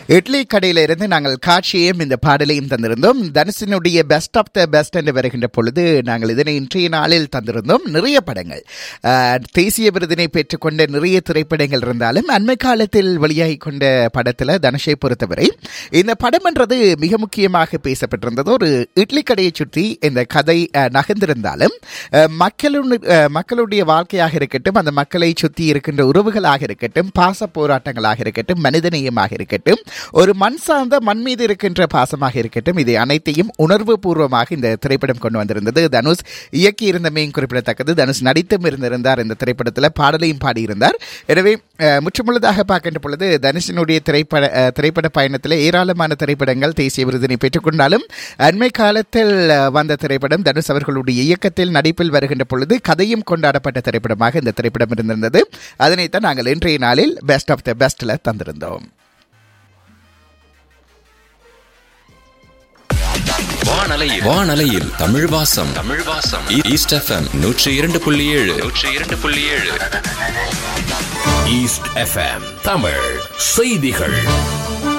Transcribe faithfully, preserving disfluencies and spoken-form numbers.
இட்லி கடையில இருந்து நாங்கள் காட்சியையும் இந்த பாடலையும் தந்திருந்தோம். தனுஷினுடைய பெஸ்ட் ஆஃப் த பெஸ்ட் என்று வருகின்ற பொழுது நாங்கள் இதனை இன்றைய நாளில் தந்திருந்தோம். நிறைய படங்கள் தேசிய விருதினை பெற்றுக்கொண்ட நிறைய திரைப்படங்கள் இருந்தாலும் அண்மை காலத்தில் வெளியாகி கொண்ட படத்தில் தனுஷை பொறுத்தவரை இந்த படம் என்றது மிக முக்கியமாக பேசப்பட்டிருந்தது. ஒரு இட்லி கடையை சுற்றி இந்த கதை நகர்ந்திருந்தாலும் மக்களுடைய மக்களுடைய வாழ்க்கையாக இருக்கட்டும், அந்த மக்களை சுற்றி இருக்கின்ற உறவுகளாக இருக்கட்டும், பாச போராட்டங்களாக இருக்கட்டும், மனிதநேயமாக இருக்கட்டும், ஒரு மண் சார்ந்த மண் மீது இருக்கின்ற பாசமாக இருக்கட்டும், இதை அனைத்தையும் உணர்வு பூர்வமாக இந்த திரைப்படம் கொண்டு வந்திருந்தது. தனுஷ் இயக்கி இருந்தமையும் குறிப்பிடத்தக்கது. தனுஷ் நடித்தும் இருந்திருந்தார் இந்த திரைப்படத்தில், பாடலையும் பாடியிருந்தார். எனவே முற்றுமுழுதாக பார்க்கின்ற பொழுது தனுஷினுடைய திரைப்பட திரைப்பட பயணத்தில் ஏராளமான திரைப்படங்கள் தேசிய விருதினை பெற்றுக்கொண்டாலும் அண்மை காலத்தில் வந்த திரைப்படம் தனுஷ் அவர்களுடைய இயக்கத்தில் நடிப்பில் வருகின்ற பொழுது கதையும் கொண்டாடப்பட்ட திரைப்படமாக இந்த திரைப்படம் இருந்திருந்தது. அதனைத்தான் நாங்கள் இன்றைய நாளில் பெஸ்ட் ஆஃப் த பெஸ்ட்ல தந்திருந்தோம். வானலையில் வானலையில் தமிழ் வாசம் தமிழ் வாசம் ஈஸ்ட் எஃப்எம் நூற்றி இரண்டு புள்ளி ஏழு நூற்றி இரண்டு புள்ளி ஏழு ஈஸ்ட் எஃப்எம் தமிழ் செய்திகள்.